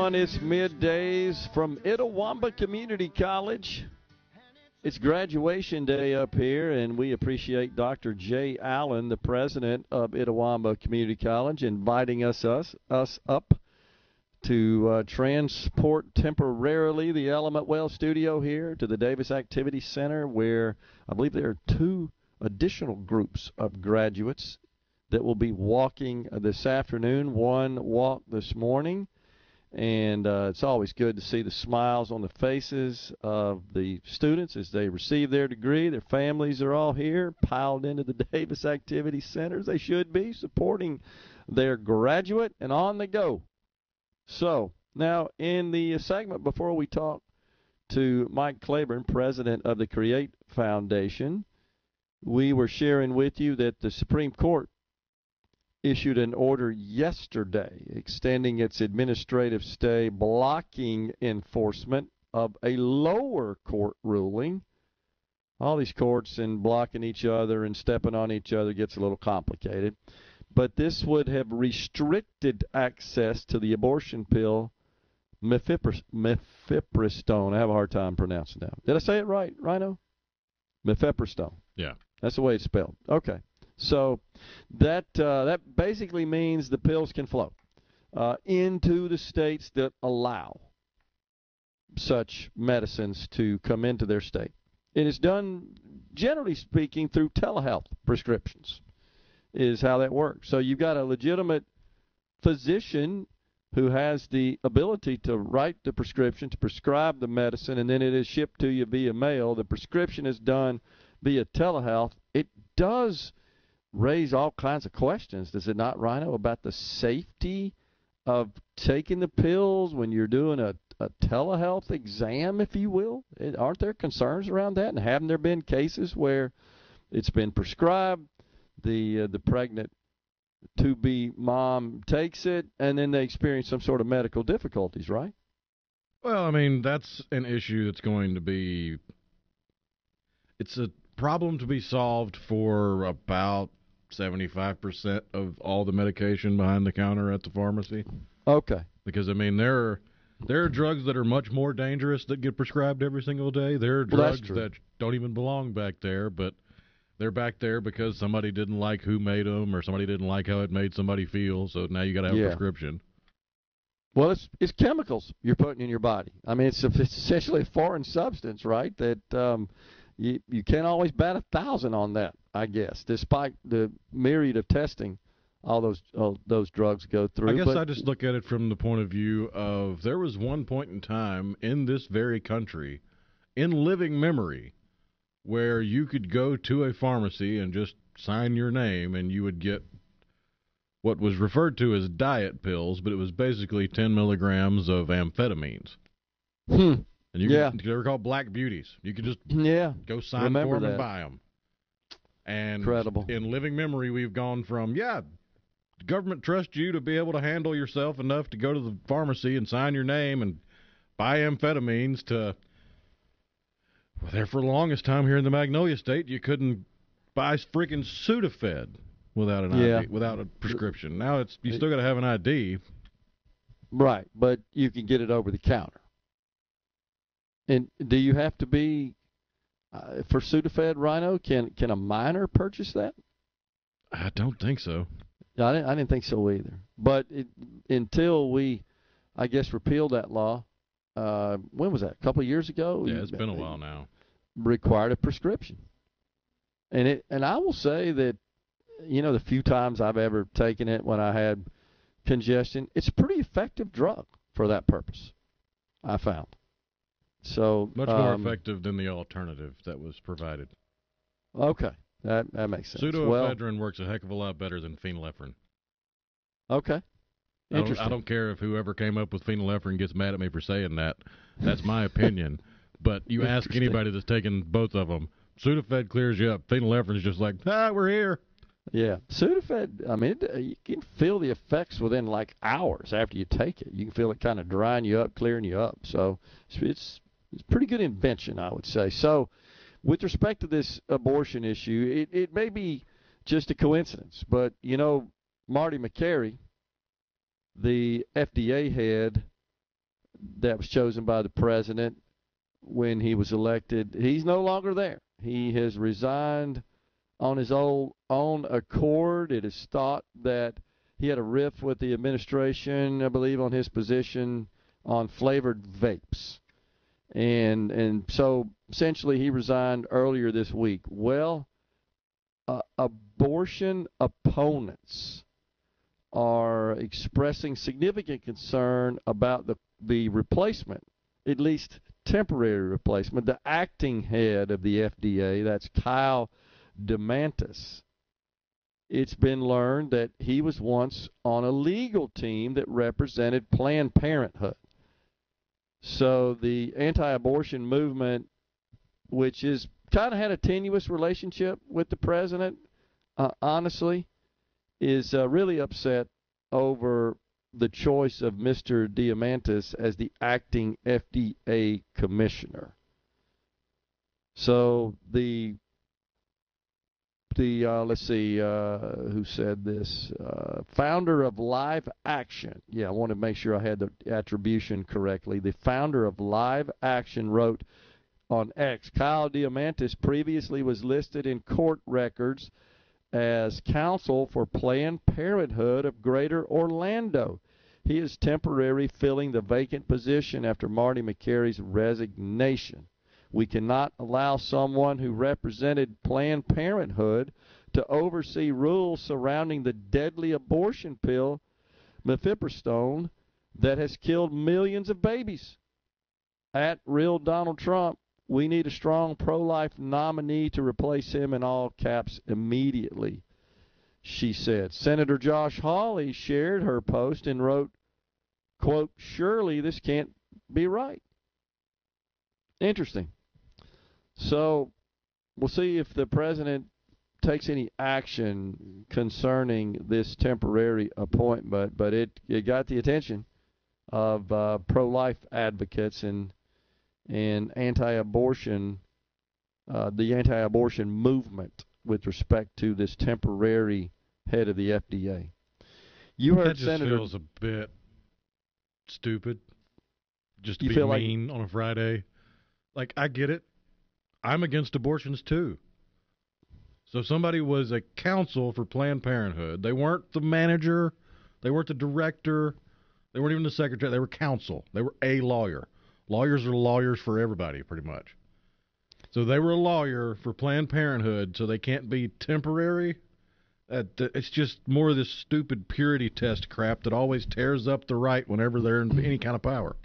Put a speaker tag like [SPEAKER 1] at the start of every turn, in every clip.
[SPEAKER 1] everyone. It's middays from Itawamba Community College. It's graduation day up here, and we appreciate Dr. Jay Allen, the president of Itawamba Community College, inviting us up to transport temporarily the Element Well studio here to the Davis Activity Center, where I believe there are 2 additional groups of graduates that will be walking this afternoon. One walked this morning. And it's always good to see the smiles on the faces of the students as they receive their degree. Their families are all here, piled into the Davis Activity Centers. They should be supporting their graduate, and on they go. So now in the segment before we talk to Mike Claiborne, president of the Create Foundation, we were sharing with you that the Supreme Court issued an order yesterday extending its administrative stay, blocking enforcement of a lower court ruling. All these courts and blocking each other and stepping on each other gets a little complicated. But this would have restricted access to the abortion pill mifepristone. I have a hard time pronouncing that. Did I say it right, Rhino? Mifepristone.
[SPEAKER 2] Yeah.
[SPEAKER 1] That's the way it's spelled. Okay. So that basically means the pills can flow into the states that allow such medicines to come into their state. It is done, generally speaking, through telehealth prescriptions is how that works. So you've got a legitimate physician who has the ability to write the prescription, to prescribe the medicine, and then it is shipped to you via mail. The prescription is done via telehealth. It does raise all kinds of questions, does it not, Rhino, about the safety of taking the pills when you're doing a telehealth exam, if you will? Aren't there concerns around that? And haven't there been cases where it's been prescribed, the pregnant to-be mom takes it, and then they experience some sort of medical difficulties, right?
[SPEAKER 2] Well, I mean, that's an issue that's going to be – it's a problem to be solved for about 75% of all the medication behind the counter at the pharmacy.
[SPEAKER 1] Okay.
[SPEAKER 2] Because, I mean, there are drugs that are much more dangerous that get prescribed every single day. There are drugs that don't even belong back there, but they're back there because somebody didn't like who made them or somebody didn't like how it made somebody feel, so now you got to have a prescription.
[SPEAKER 1] Well, it's chemicals you're putting in your body. I mean, it's essentially a foreign substance, right, that you can't always bat 1,000 on that, I guess, despite the myriad of testing all those drugs go through.
[SPEAKER 2] I guess I just look at it from the point of view of there was one point in time in this very country, in living memory, where you could go to a pharmacy and just sign your name and you would get what was referred to as diet pills, but it was basically 10 milligrams of amphetamines. And they were called Black Beauties. You could just go sign for them and buy them. And
[SPEAKER 1] incredible.
[SPEAKER 2] In living memory, we've gone from, the government trusts you to be able to handle yourself enough to go to the pharmacy and sign your name and buy amphetamines to, well, there for the longest time here in the Magnolia State, you couldn't buy freaking Sudafed without an ID, without a prescription. Now you still got to have an ID.
[SPEAKER 1] Right, but you can get it over the counter. And do you have to be for Sudafed, Rhino? Can a minor purchase that?
[SPEAKER 2] I don't think so.
[SPEAKER 1] I didn't think so either. But until we, I guess, repealed that law, when was that? A couple of years ago?
[SPEAKER 2] Yeah, it's been a while now.
[SPEAKER 1] Required a prescription. And I will say that, the few times I've ever taken it when I had congestion, it's a pretty effective drug for that purpose, I found. So
[SPEAKER 2] much more effective than the alternative that was provided.
[SPEAKER 1] Okay, that makes sense.
[SPEAKER 2] Pseudoephedrine works a heck of a lot better than phenylephrine.
[SPEAKER 1] Okay, interesting.
[SPEAKER 2] I don't care if whoever came up with phenylephrine gets mad at me for saying that. That's my opinion. But you ask anybody that's taken both of them, Sudafed clears you up. Phenylephrine is just like, we're here.
[SPEAKER 1] Yeah, Sudafed, I mean, you can feel the effects within like hours after you take it. You can feel it kind of drying you up, clearing you up. So it's a pretty good invention, I would say. So with respect to this abortion issue, it may be just a coincidence, but, Marty Makary, the FDA head, that was chosen by the president when he was elected. He's no longer there. He has resigned on his own accord. It is thought that he had a riff with the administration, I believe, on his position on flavored vapes. And so essentially he resigned earlier this week. Well, abortion opponents are expressing significant concern about the replacement, at least temporary replacement, the acting head of the FDA, that's Kyle DeMantis. It's been learned that he was once on a legal team that represented Planned Parenthood. So the anti-abortion movement, which is kind of had a tenuous relationship with the president, honestly, is really upset over the choice of Mr. DeMantis as the acting FDA commissioner. So let's see, who said this? Founder of Live Action. Yeah, I want to make sure I had the attribution correctly. The founder of Live Action wrote on X, Kyle DeMantis previously was listed in court records as counsel for Planned Parenthood of Greater Orlando. He is temporarily filling the vacant position after Marty Makari's resignation. We cannot allow someone who represented Planned Parenthood to oversee rules surrounding the deadly abortion pill, mifepristone, that has killed millions of babies. At Real Donald Trump, we need a strong pro-life nominee to replace him in all caps immediately, she said. Senator Josh Hawley shared her post and wrote, quote, surely this can't be right. Interesting. So we'll see if the president takes any action concerning this temporary appointment, but it got the attention of pro-life advocates and anti-abortion, the anti-abortion movement with respect to this temporary head of the FDA. You heard
[SPEAKER 2] that just
[SPEAKER 1] Senator
[SPEAKER 2] feels a bit stupid, just to
[SPEAKER 1] you
[SPEAKER 2] be
[SPEAKER 1] feel
[SPEAKER 2] mean on a Friday. Like, I get it. I'm against abortions too. So somebody was a counsel for Planned Parenthood. They weren't the manager. They weren't the director. They weren't even the secretary. They were counsel. They were a lawyer. Lawyers are lawyers for everybody, pretty much. So they were a lawyer for Planned Parenthood, so they can't be temporary. It's just more of this stupid purity test crap that always tears up the right whenever they're in any kind of power.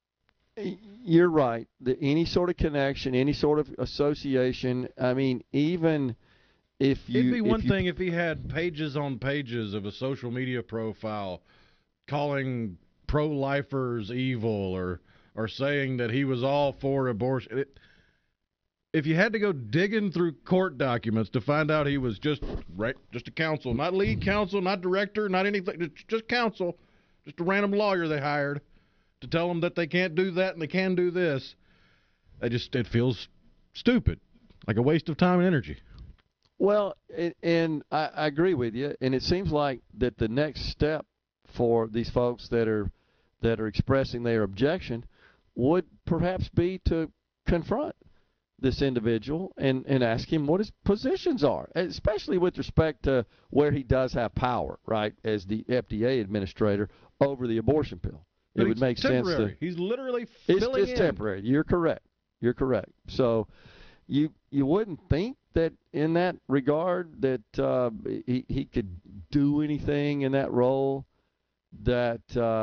[SPEAKER 1] You're right. Any sort of connection, any sort of association, I mean, even if you...
[SPEAKER 2] It'd be one thing if he had pages on pages of a social media profile calling pro-lifers evil or saying that he was all for abortion. If you had to go digging through court documents to find out he was just a counsel, not lead counsel, not director, not anything, just counsel, just a random lawyer they hired to tell them that they can't do that and they can do this, it feels stupid, like a waste of time and energy.
[SPEAKER 1] Well, and I agree with you, and it seems like that the next step for these folks that are expressing their objection would perhaps be to confront this individual and ask him what his positions are, especially with respect to where he does have power, right, as the FDA administrator over the abortion pill. It would make sense to...
[SPEAKER 2] He's literally filling in.
[SPEAKER 1] It's temporary. You're correct. So you wouldn't think that in that regard that he could do anything in that role that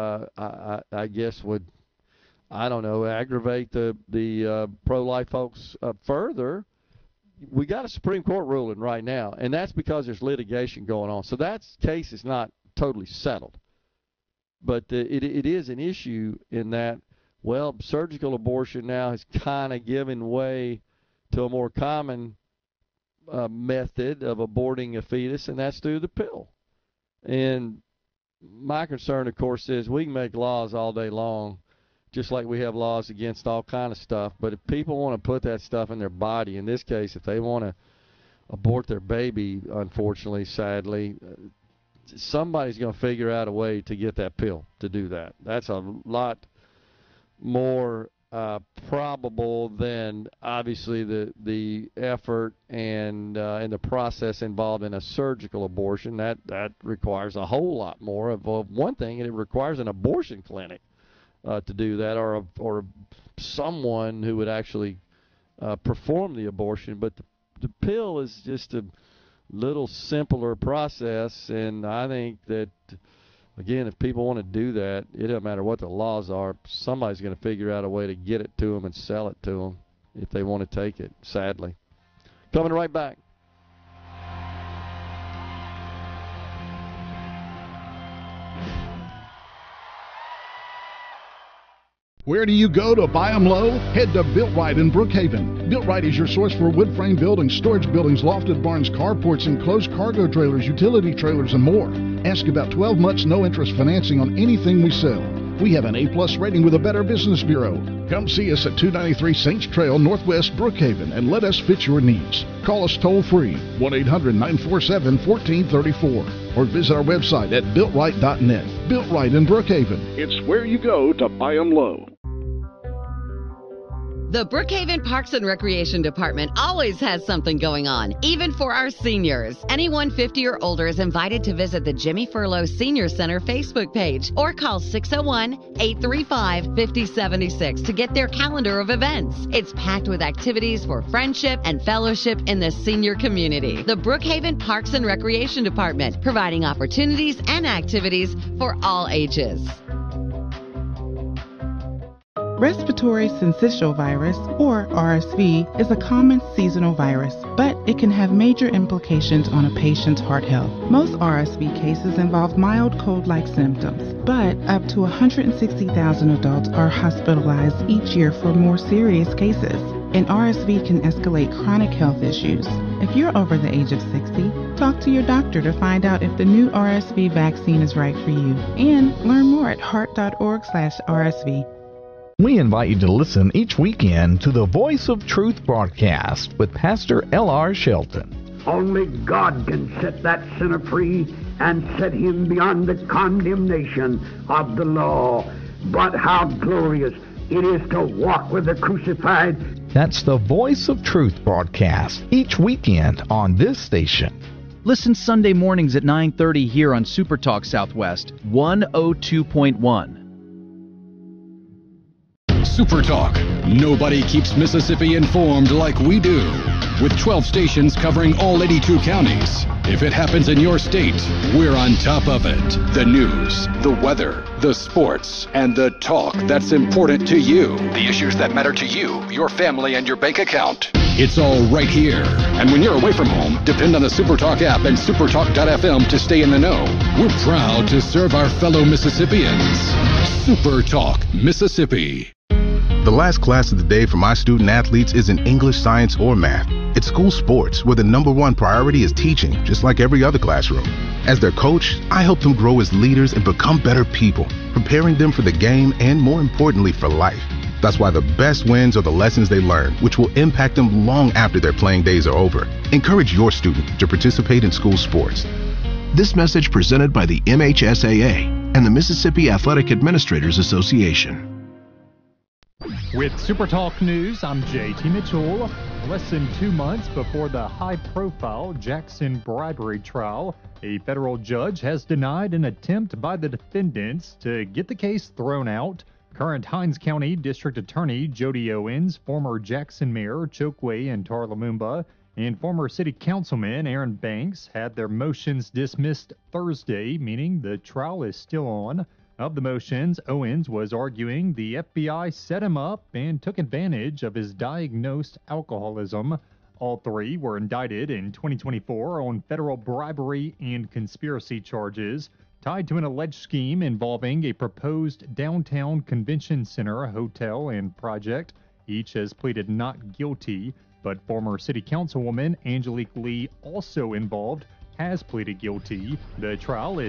[SPEAKER 1] I guess would, I don't know, aggravate the pro-life folks further. We got a Supreme Court ruling right now, and that's because there's litigation going on. So that case is not totally settled. But it is an issue in that, well, surgical abortion now has kind of given way to a more common method of aborting a fetus, and that's through the pill. And my concern, of course, is we can make laws all day long, just like we have laws against all kind of stuff. But if people want to put that stuff in their body, in this case, if they want to abort their baby, unfortunately, sadly, somebody's going to figure out a way to get that pill to do that. That's a lot more probable than obviously the effort and the process involved in a surgical abortion. That requires a whole lot more of one thing, and it requires an abortion clinic to do that, or someone who would actually perform the abortion. But the pill is just a little simpler process, and I think that, again, if people want to do that, it doesn't matter what the laws are. Somebody's going to figure out a way to get it to them and sell it to them if they want to take it, sadly. Coming right back.
[SPEAKER 3] Where do you go to buy them low? Head to Built Right in Brookhaven. Built Right is your source for wood frame buildings, storage buildings, lofted barns, carports, enclosed cargo trailers, utility trailers, and more. Ask about 12 months no-interest financing on anything we sell. We have an A+ rating with a Better Business Bureau. Come see us at 293 Saints Trail, Northwest Brookhaven, and let us fit your needs. Call us toll-free, 1-800-947-1434, or visit our website at BuiltRight.net. Built Right in Brookhaven. It's where you go to buy them low.
[SPEAKER 4] The Brookhaven Parks and Recreation Department always has something going on, even for our seniors. Anyone 50 or older is invited to visit the Jimmy Furlow Senior Center Facebook page or call 601-835-5076 to get their calendar of events. It's packed with activities for friendship and fellowship in the senior community. The Brookhaven Parks and Recreation Department, providing opportunities and activities for all ages.
[SPEAKER 5] Respiratory syncytial virus, or RSV, is a common seasonal virus, but it can have major implications on a patient's heart health. Most RSV cases involve mild cold-like symptoms, but up to 160,000 adults are hospitalized each year for more serious cases. And RSV can escalate chronic health issues. If you're over the age of 60, talk to your doctor to find out if the new RSV vaccine is right for you. And learn more at heart.org/RSV.
[SPEAKER 6] We invite you to listen each weekend to the Voice of Truth broadcast with Pastor L.R. Shelton.
[SPEAKER 7] Only God can set that sinner free and set him beyond the condemnation of the law. But how glorious it is to walk with the crucified.
[SPEAKER 6] That's the Voice of Truth broadcast each weekend on this station.
[SPEAKER 8] Listen Sunday mornings at 9:30 here on Super Talk Southwest 102.1.
[SPEAKER 9] Super Talk. Nobody keeps Mississippi informed like we do. With 12 stations covering all 82 counties. If it happens in your state, we're on top of it. The news, the weather, the sports, and the talk that's important to you. The issues that matter to you, your family, and your bank account. It's all right here. And when you're away from home, depend on the Super Talk app and supertalk.fm to stay in the know. We're proud to serve our fellow Mississippians. Super Talk, Mississippi.
[SPEAKER 10] The last class of the day for my student athletes isn't English, science, or math. It's school sports, where the #1 priority is teaching, just like every other classroom. As their coach, I help them grow as leaders and become better people, preparing them for the game and, more importantly, for life. That's why the best wins are the lessons they learn, which will impact them long after their playing days are over. Encourage your student to participate in school sports.
[SPEAKER 11] This message presented by the MHSAA and the Mississippi Athletic Administrators Association.
[SPEAKER 12] With Super Talk News, I'm JT Mitchell. Less than 2 months before the high-profile Jackson bribery trial, a federal judge has denied an attempt by the defendants to get the case thrown out. Current Hinds County District Attorney Jody Owens, former Jackson Mayor Chokwe and Lumumba, and former City Councilman Aaron Banks had their motions dismissed Thursday, meaning the trial is still on. Of the motions, Owens was arguing the FBI set him up and took advantage of his diagnosed alcoholism. All three were indicted in 2024 on federal bribery and conspiracy charges tied to an alleged scheme involving a proposed downtown convention center, hotel, and project. Each has pleaded not guilty, but former City Councilwoman Angelique Lee, also involved, has pleaded guilty. The trial is